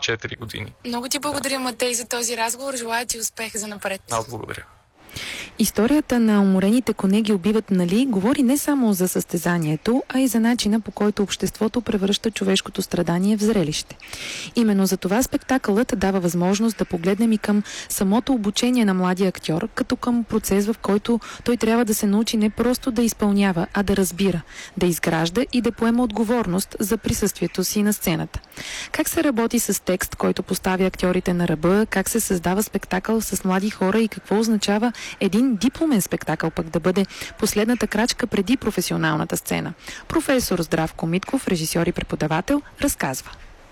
4 години. Много ти благодаря, Матей, за този разговор. Желая ти успех за напред. Много благодаря. Историята на уморените коне ги убиват, нали, говори не само за състезанието, а и за начина, по който обществото превръща човешкото страдание в зрелище. Именно за това спектакълът дава възможност да погледнем и към самото обучение на младия актьор, като към процес, в който той трябва да се научи не просто да изпълнява, а да разбира, да изгражда и да поема отговорност за присъствието си на сцената. Как се работи с текст, който поставя актьорите на ръба, как се създава спектакъл с млади хора и какво означава един дипломен спектакъл пък да бъде последната крачка преди професионалната сцена. Професор Здравко Митков, режисьор и преподавател, разказва.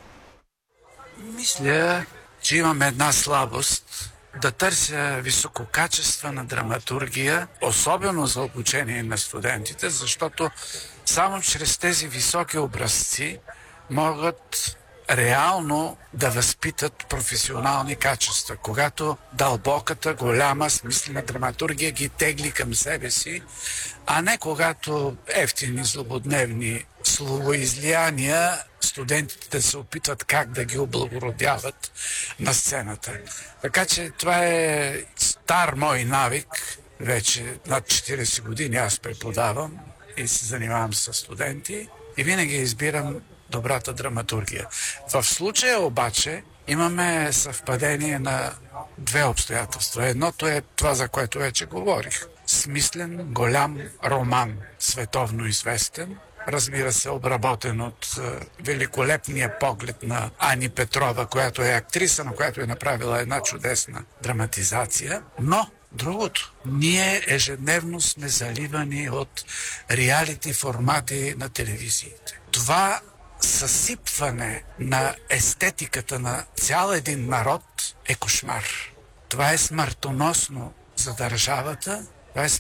Мисля, че имам една слабост да търся висококачествена драматургия, особено за обучение на студентите, защото само чрез тези високи образци могат реално да възпитат професионални качества. Когато дълбоката, голяма, смислена драматургия ги тегли към себе си, а не когато ефтини, злободневни словоизлияния студентите да се опитват как да ги облагородяват на сцената. Така че това е стар мой навик. Вече над 40 години аз преподавам и се занимавам с студенти и винаги избирам добрата драматургия. В случая обаче имаме съвпадение на две обстоятелства. Едното е това, за което вече говорих. Смислен, голям роман, световно известен, разбира се, обработен от великолепния поглед на Ани Петрова, която е актриса, на която е направила една чудесна драматизация. Но другото, ние ежедневно сме заливани от реалити формати на телевизиите. Това съсипване на естетиката на цял един народ е кошмар. Това е смъртоносно за държавата